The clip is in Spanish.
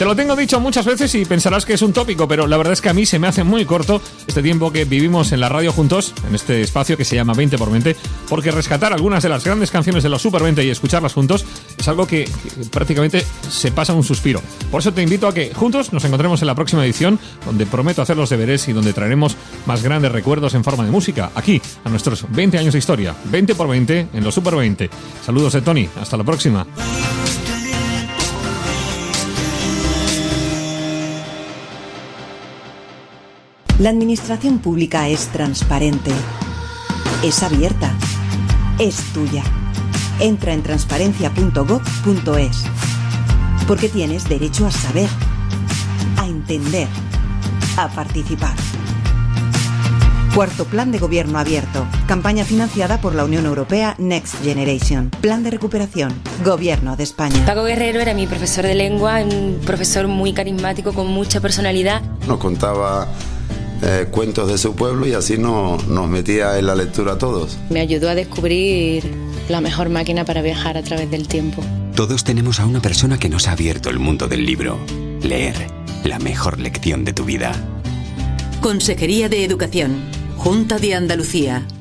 Te lo tengo dicho muchas veces y pensarás que es un tópico, pero la verdad es que a mí se me hace muy corto este tiempo que vivimos en la radio juntos, en este espacio que se llama 20x20, porque rescatar algunas de las grandes canciones de los Super 20 y escucharlas juntos es algo que prácticamente se pasa un suspiro. Por eso te invito a que juntos nos encontremos en la próxima edición, donde prometo hacer los deberes y donde traeremos más grandes recuerdos en forma de música, aquí, a nuestros 20 años de historia, 20x20 en los Super 20. Saludos de Tony, hasta la próxima. La administración pública es transparente, es abierta, es tuya. Entra en transparencia.gov.es, porque tienes derecho a saber, a entender, a participar. Cuarto Plan de Gobierno Abierto. Campaña financiada por la Unión Europea Next Generation. Plan de recuperación. Gobierno de España. Paco Guerrero era mi profesor de lengua, un profesor muy carismático, con mucha personalidad. Nos contaba cuentos de su pueblo y así nos metía en la lectura a todos. Me ayudó a descubrir la mejor máquina para viajar a través del tiempo. Todos tenemos a una persona que nos ha abierto el mundo del libro. Leer, la mejor lección de tu vida. Consejería de Educación, Junta de Andalucía.